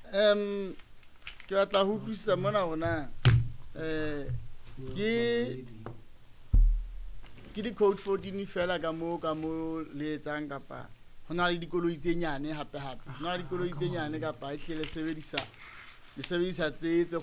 ke batla ho utlwisisa mona hona ke di-code 14 fela ka moo le etsang kapa ho na le dikoloi tse nyane hape ho na le dikoloi tse nyane kapa ehlile le sebedisa tse